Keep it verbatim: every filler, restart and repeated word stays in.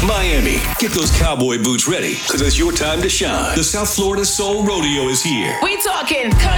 Miami, get those cowboy boots ready, because it's your time to shine. The South Florida Soul Rodeo is here. We talking